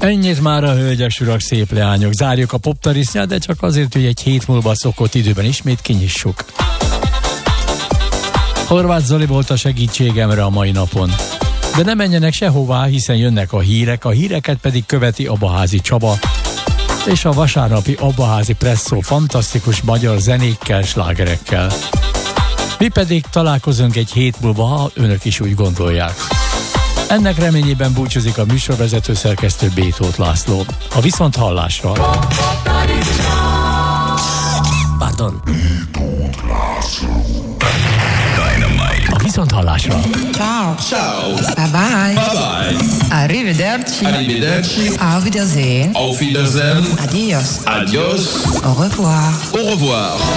Ennyit már a hölgyes urak, szép leányok. Zárjuk a poptarisznyát, de csak azért, hogy egy hét múlva szokott időben ismét kinyissuk. Horváth Zoli volt a segítségemre a mai napon. De ne menjenek sehová, hiszen jönnek a híreket pedig követi Abaházi Csaba, és a vasárnapi Abaházi Presszó fantasztikus magyar zenékkel, slágerekkel. Mi pedig találkozunk egy hét múlva, ha önök is úgy gondolják. Ennek reményében búcsúzik a műsorvezető szerkesztő B. Tóth László. A viszonthallásra. Pardon. A viszonthallásra. Ciao. Ciao. Bye bye. Bye bye. Arrivederci. Arrivederci. Auf Wiedersehen. Auf Wiedersehen. Adios. Adios. Au revoir. Au revoir.